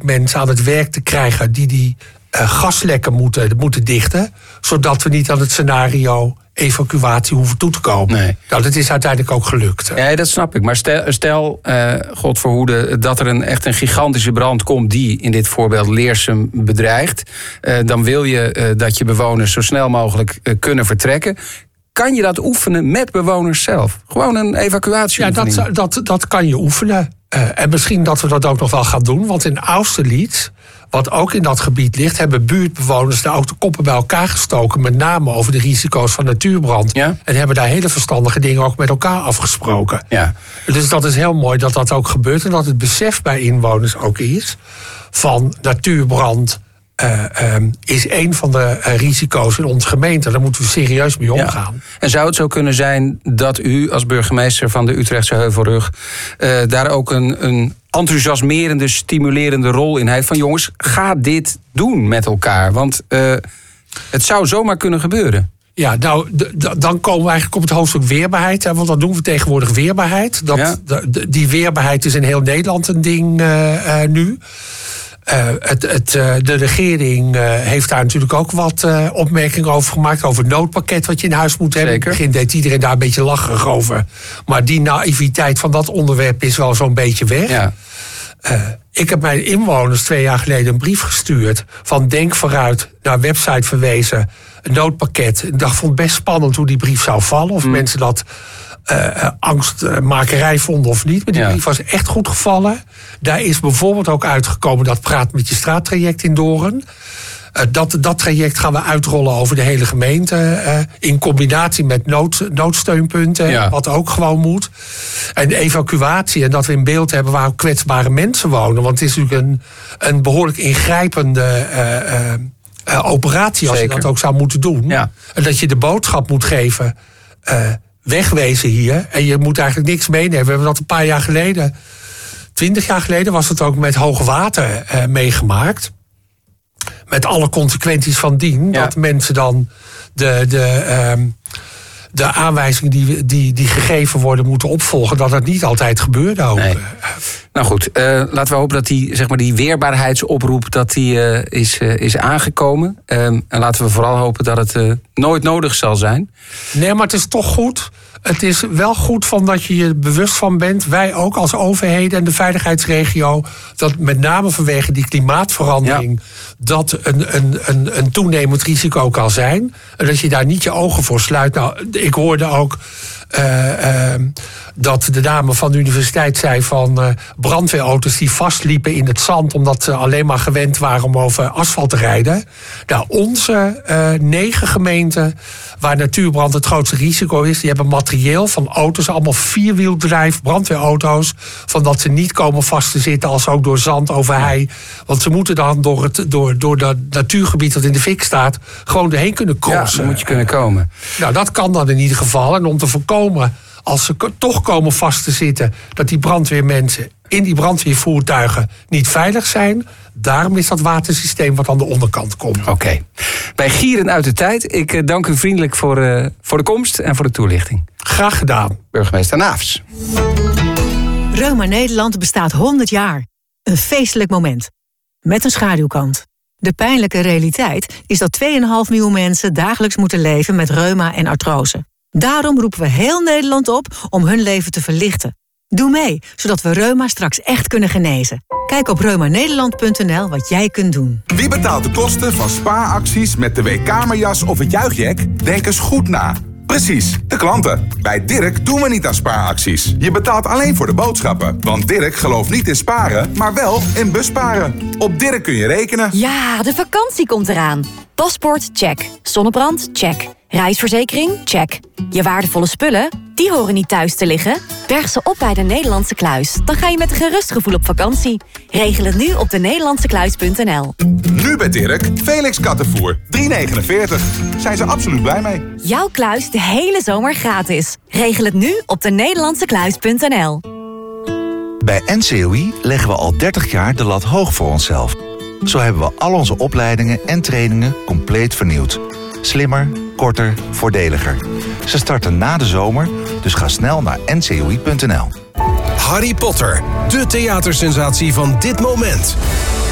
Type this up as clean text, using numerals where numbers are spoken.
mensen aan het werk te krijgen die gaslekken moeten dichten, zodat we niet aan het scenario evacuatie hoeven toe te komen. Nee. Nou, dat is uiteindelijk ook gelukt. Ja, dat snap ik. Maar stel God verhoede, dat er echt een gigantische brand komt die in dit voorbeeld Leersum bedreigt. Dan wil je dat je bewoners zo snel mogelijk kunnen vertrekken. Kan je dat oefenen met bewoners zelf? Gewoon een evacuatieoefening? Ja, dat kan je oefenen. En misschien dat we dat ook nog wel gaan doen. Want in Austerlitz, wat ook in dat gebied ligt, hebben buurtbewoners daar ook de koppen bij elkaar gestoken. Met name over de risico's van natuurbrand. Ja? En hebben daar hele verstandige dingen ook met elkaar afgesproken. Ja. Dus dat is heel mooi dat dat ook gebeurt. En dat het besef bij inwoners ook is van natuurbrand is een van de risico's in onze gemeente. Daar moeten we serieus mee omgaan. Ja. En zou het zo kunnen zijn dat u als burgemeester van de Utrechtse Heuvelrug daar ook een enthousiasmerende, stimulerende rol in heeft? Van jongens, ga dit doen met elkaar. Want het zou zomaar kunnen gebeuren. Ja, nou, dan komen we eigenlijk op het hoofdstuk weerbaarheid. Hè, want dat doen we tegenwoordig weerbaarheid. Die weerbaarheid is in heel Nederland een ding nu. De regering heeft daar natuurlijk ook wat opmerkingen over gemaakt. Over het noodpakket wat je in huis moet hebben. Zeker. In het begin deed iedereen daar een beetje lacherig over. Maar die naïviteit van dat onderwerp is wel zo'n beetje weg. Ja. Ik heb mijn inwoners 2 jaar geleden een brief gestuurd. Van denk vooruit, naar een website verwezen. Een noodpakket. Ik vond het best spannend hoe die brief zou vallen. Of mensen dat angstmakerij vonden of niet. Maar die brief was echt goed gevallen. Daar is bijvoorbeeld ook uitgekomen dat Praat met je straattraject in Doorn. Dat traject gaan we uitrollen over de hele gemeente. In combinatie met noodsteunpunten. Wat ook gewoon moet. En de evacuatie. En dat we in beeld hebben waar ook kwetsbare mensen wonen. Want het is natuurlijk een behoorlijk ingrijpende operatie. Als je dat ook zou moeten doen. Ja. En dat je de boodschap moet geven. Wegwezen hier. En je moet eigenlijk niks meenemen. We hebben dat een paar jaar geleden. 20 jaar geleden was het ook met hoog water meegemaakt. Met alle consequenties van dien. Ja. Dat mensen dan de aanwijzingen die gegeven worden moeten opvolgen. Dat dat niet altijd gebeurde ook. Nee. Nou goed, laten we hopen dat die weerbaarheidsoproep dat die is aangekomen. En laten we vooral hopen dat het nooit nodig zal zijn. Nee, maar het is toch goed. Het is wel goed van dat je je bewust van bent. Wij ook als overheden en de veiligheidsregio. Dat met name vanwege die klimaatverandering. Dat een toenemend risico kan zijn. En dat je daar niet je ogen voor sluit. Nou, ik hoorde ook dat de dame van de universiteit zei van brandweerauto's die vastliepen in het zand omdat ze alleen maar gewend waren om over asfalt te rijden. Nou, onze 9 gemeenten waar natuurbrand het grootste risico is, die hebben materieel van auto's, allemaal vierwieldrijf brandweerauto's, van dat ze niet komen vast te zitten als ook door zand over hei. Want ze moeten dan door dat natuurgebied dat in de fik staat gewoon erheen kunnen crossen. Ja, dan moet je kunnen komen. Nou, dat kan dan in ieder geval. En om te voorkomen, als ze toch komen vast te zitten, dat die brandweermensen in die brandweervoertuigen niet veilig zijn. Daarom is dat watersysteem wat aan de onderkant komt. Oké. Wij gieren uit de tijd. Ik dank u vriendelijk voor de komst en voor de toelichting. Graag gedaan. Burgemeester Naafs. Reuma Nederland bestaat 100 jaar. Een feestelijk moment. Met een schaduwkant. De pijnlijke realiteit is dat 2,5 miljoen mensen dagelijks moeten leven met reuma en artrose. Daarom roepen we heel Nederland op om hun leven te verlichten. Doe mee, zodat we reuma straks echt kunnen genezen. Kijk op reumanederland.nl wat jij kunt doen. Wie betaalt de kosten van spaaracties met de weekkamerjas of het juichjack? Denk eens goed na. Precies, de klanten. Bij Dirk doen we niet aan spaaracties. Je betaalt alleen voor de boodschappen. Want Dirk gelooft niet in sparen, maar wel in busparen. Op Dirk kun je rekenen. Ja, de vakantie komt eraan. Paspoort, check. Zonnebrand, check. Reisverzekering, check. Je waardevolle spullen, die horen niet thuis te liggen. Berg ze op bij de Nederlandse Kluis. Dan ga je met een gerust gevoel op vakantie. Regel het nu op denederlandsekluis.nl. Nu bij Dirk, Felix kattenvoer, €3,49. Zijn ze absoluut blij mee. Jouw kluis de hele zomer gratis. Regel het nu op denederlandsekluis.nl. Bij NCOI leggen we al 30 jaar de lat hoog voor onszelf. Zo hebben we al onze opleidingen en trainingen compleet vernieuwd. Slimmer, korter, voordeliger. Ze starten na de zomer, dus ga snel naar ncoi.nl. Harry Potter, de theatersensatie van dit moment.